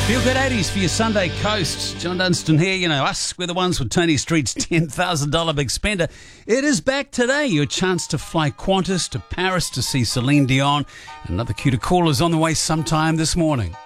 Feel good 80s for your Sunday coast. John Dunstan here, you know us. We're the ones with Tony Street's $10,000 big spender. It is back today. Your chance to fly Qantas to Paris to see Celine Dion. Another queue to callers on the way sometime this morning.